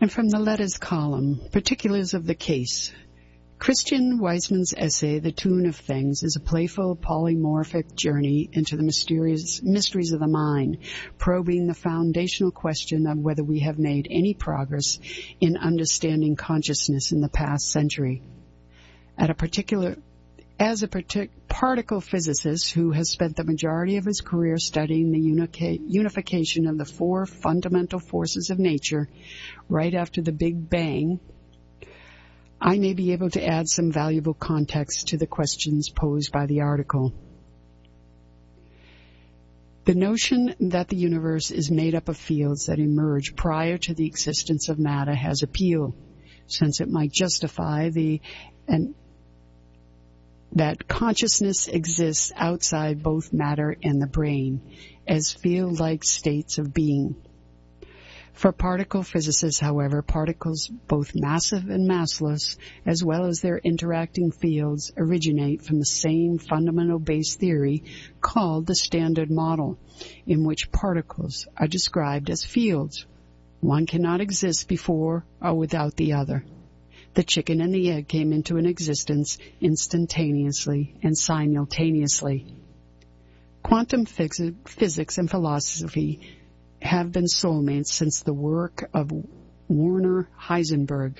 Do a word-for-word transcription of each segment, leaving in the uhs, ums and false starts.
And from the letters column, particulars of the case. Christian Weisman's essay, The Tune of Things, is a playful, polymorphic journey into the mysterious mysteries of the mind, probing the foundational question of whether we have made any progress in understanding consciousness in the past century. At a particular, as a partic- particle physicist who has spent the majority of his career studying the unica- unification of the four fundamental forces of nature right after the Big Bang, I may be able to add some valuable context to the questions posed by the article. The notion that the universe is made up of fields that emerge prior to the existence of matter has appeal, since it might justify the and that consciousness exists outside both matter and the brain as field-like states of being. For particle physicists, however, particles, both massive and massless, as well as their interacting fields, originate from the same fundamental base theory called the Standard Model, in which particles are described as fields. One cannot exist before or without the other. The chicken and the egg came into an existence instantaneously and simultaneously. Quantum phys- physics and philosophy have been soulmates since the work of Werner Heisenberg,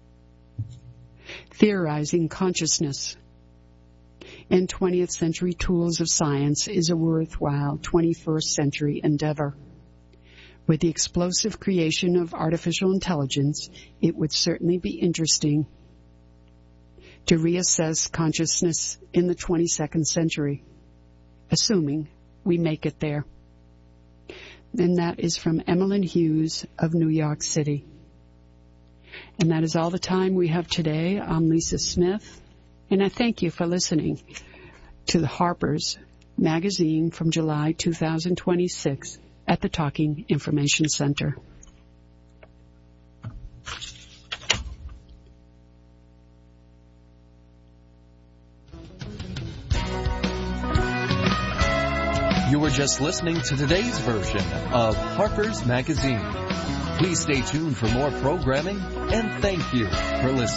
theorizing consciousness. And twentieth century tools of science is a worthwhile twenty-first century endeavor. With the explosive creation of artificial intelligence, it would certainly be interesting to reassess consciousness in the twenty-second century, assuming we make it there. And that is from Emmeline Hughes of New York City. And that is all the time we have today. I'm Lisa Smith, and I thank you for listening to the Harper's Magazine from July two thousand twenty-six at the Talking Information Center. You were just listening to today's version of Harper's Magazine. Please stay tuned for more programming, and thank you for listening.